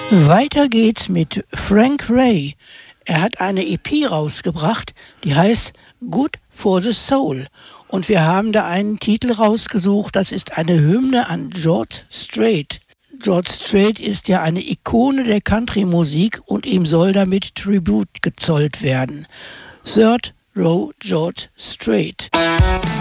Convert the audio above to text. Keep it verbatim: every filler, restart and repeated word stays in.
Weiter geht's mit Frank Ray. Er hat eine E P rausgebracht, die heißt Good for the Soul. Und wir haben da einen Titel rausgesucht, das ist eine Hymne an George Strait. George Strait ist ja eine Ikone der Country-Musik und ihm soll damit Tribut gezollt werden. Third Row George Strait.